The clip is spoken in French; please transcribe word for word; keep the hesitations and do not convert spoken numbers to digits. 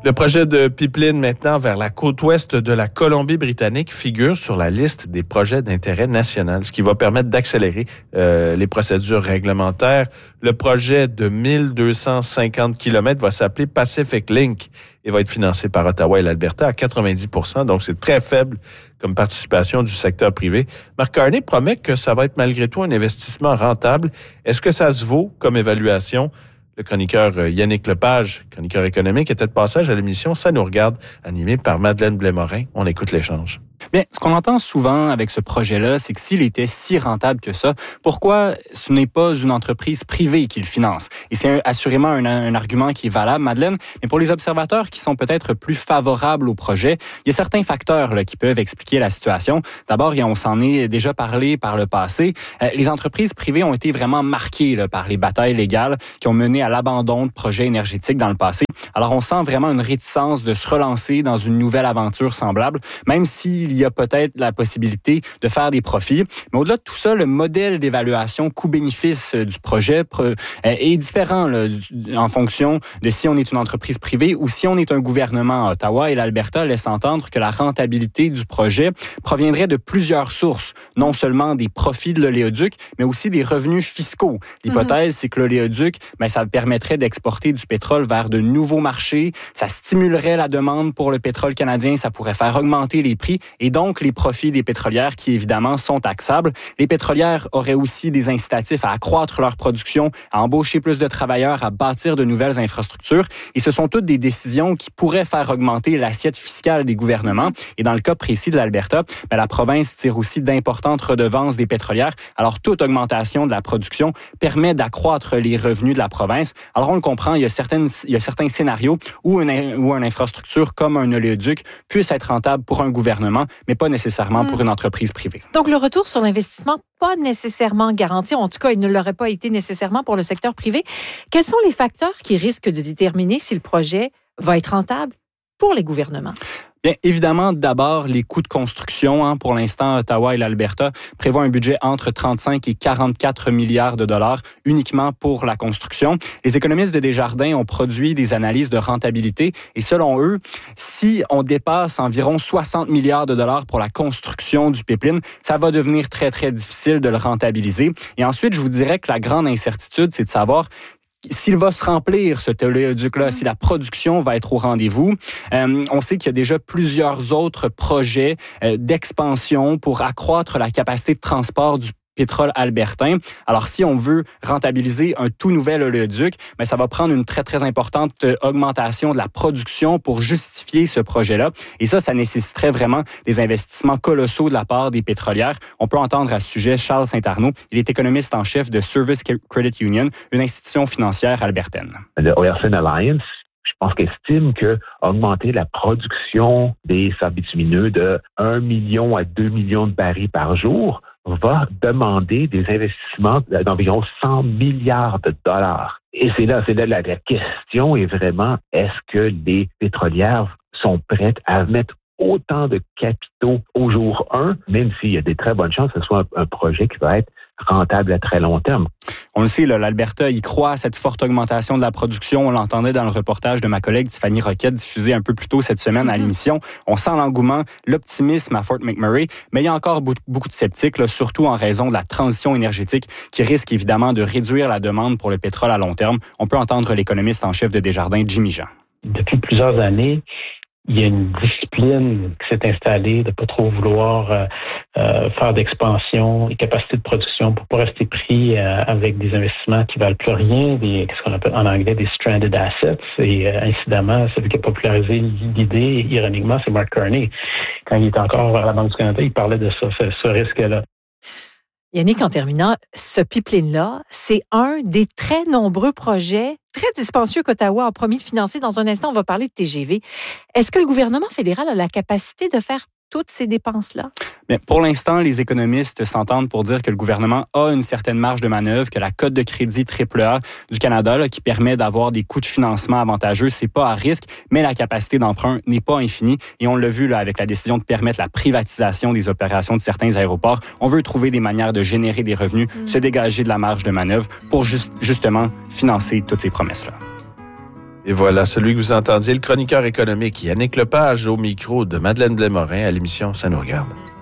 Le projet de pipeline maintenant vers la côte ouest de la Colombie-Britannique figure sur la liste des projets d'intérêt national, ce qui va permettre d'accélérer euh, les procédures réglementaires. Le projet de mille deux cent cinquante kilomètres va s'appeler Pacific Link et va être financé par Ottawa et l'Alberta à quatre-vingt-dix pour cent, donc c'est très faible comme participation du secteur privé. Mark Carney promet que ça va être malgré tout un investissement rentable. Est-ce que ça se vaut comme évaluation? Le chroniqueur Yannick Lepage, chroniqueur économique, était de passage à l'émission Ça nous regarde, animée par Madeleine Blais-Morin. On écoute l'échange. Bien, ce qu'on entend souvent avec ce projet-là, c'est que s'il était si rentable que ça, pourquoi ce n'est pas une entreprise privée qui le finance? Et c'est assurément un, un argument qui est valable, Madeleine. Mais pour les observateurs qui sont peut-être plus favorables au projet, il y a certains facteurs là, qui peuvent expliquer la situation. D'abord, on s'en est déjà parlé par le passé. Euh, les entreprises privées ont été vraiment marquées là, par les batailles légales qui ont mené à l'abandon de projets énergétiques dans le passé. Alors, on sent vraiment une réticence de se relancer dans une nouvelle aventure semblable, même s'il y a peut-être la possibilité de faire des profits. Mais au-delà de tout ça, le modèle d'évaluation coût-bénéfice du projet est différent là, en fonction de si on est une entreprise privée ou si on est un gouvernement à Ottawa. Et l'Alberta laisse entendre que la rentabilité du projet proviendrait de plusieurs sources, non seulement des profits de l'oléoduc, mais aussi des revenus fiscaux. L'hypothèse, mm-hmm. c'est que l'oléoduc, ben, ça permettrait d'exporter du pétrole vers de nouveaux marchés, ça stimulerait la demande pour le pétrole canadien, ça pourrait faire augmenter les prix et donc les profits des pétrolières qui, évidemment, sont taxables. Les pétrolières auraient aussi des incitatifs à accroître leur production, à embaucher plus de travailleurs, à bâtir de nouvelles infrastructures. Et ce sont toutes des décisions qui pourraient faire augmenter l'assiette fiscale des gouvernements. Et dans le cas précis de l'Alberta, ben, la province tire aussi d'importantes redevances des pétrolières. Alors, toute augmentation de la production permet d'accroître les revenus de la province. Alors, on le comprend, il y a, certaines, il y a certains scénarios où une, où une infrastructure comme un oléoduc puisse être rentable pour un gouvernement, mais pas nécessairement mmh. pour une entreprise privée. Donc, le retour sur l'investissement, pas nécessairement garanti. En tout cas, il ne l'aurait pas été nécessairement pour le secteur privé. Quels sont les facteurs qui risquent de déterminer si le projet va être rentable pour les gouvernements? Bien, évidemment, d'abord, les coûts de construction. Hein, pour l'instant, Ottawa et l'Alberta prévoient un budget entre trente-cinq et quarante-quatre milliards de dollars uniquement pour la construction. Les économistes de Desjardins ont produit des analyses de rentabilité et selon eux, si on dépasse environ soixante milliards de dollars pour la construction du pipeline, ça va devenir très, très difficile de le rentabiliser. Et ensuite, je vous dirais que la grande incertitude, c'est de savoir s'il va se remplir, ce oléoduc-là, si la production va être au rendez-vous. Euh, on sait qu'il y a déjà plusieurs autres projets euh, d'expansion pour accroître la capacité de transport du pétrole albertain. Alors, si on veut rentabiliser un tout nouvel oléoduc, mais ça va prendre une très, très importante augmentation de la production pour justifier ce projet-là. Et ça, ça nécessiterait vraiment des investissements colossaux de la part des pétrolières. On peut entendre à ce sujet Charles Saint-Arnaud. Il est économiste en chef de Service Credit Union, une institution financière albertaine. Le Oilsin Alliance, je pense qu'il estime que augmenter la production des sables bitumineux de un million à deux millions de barils par jour va demander des investissements d'environ cent milliards de dollars. Et c'est là, c'est là la, la question est vraiment, est-ce que les pétrolières sont prêtes à mettre autant de capitaux au jour un, même s'il y a des très bonnes chances que ce soit un, un projet qui va être rentable à très long terme. On le sait, là, l'Alberta y croit à cette forte augmentation de la production. On l'entendait dans le reportage de ma collègue Tiffany Roquette, diffusé un peu plus tôt cette semaine à l'émission. On sent l'engouement, l'optimisme à Fort McMurray, mais il y a encore beaucoup de sceptiques, là, surtout en raison de la transition énergétique qui risque évidemment de réduire la demande pour le pétrole à long terme. On peut entendre l'économiste en chef de Desjardins, Jimmy Jean. Depuis plusieurs années, il y a une discipline qui s'est installée de pas trop vouloir euh, euh, faire d'expansion et capacité de production pour pas rester pris euh, avec des investissements qui valent plus rien, des ce qu'on appelle en anglais des stranded assets. Et euh, incidemment, celui qui a popularisé l'idée, ironiquement, c'est Mark Carney. Quand il était encore à la Banque du Canada, il parlait de ça, ce, ce risque-là. Yannick, en terminant, ce pipeline-là, c'est un des très nombreux projets très dispendieux qu'Ottawa a promis de financer. Dans un instant, on va parler de T G V. Est-ce que le gouvernement fédéral a la capacité de faire toutes ces dépenses-là? Bien, pour l'instant, les économistes s'entendent pour dire que le gouvernement a une certaine marge de manœuvre, que la cote de crédit triple A du Canada, là, qui permet d'avoir des coûts de financement avantageux, c'est pas à risque, mais la capacité d'emprunt n'est pas infinie. Et on l'a vu là, avec la décision de permettre la privatisation des opérations de certains aéroports. On veut trouver des manières de générer des revenus, mmh. se dégager de la marge de manœuvre pour juste, justement financer toutes ces promesses-là. Et voilà, celui que vous entendiez, le chroniqueur économique Yannick Lepage au micro de Madeleine Blais-Morin à l'émission Ça nous regarde.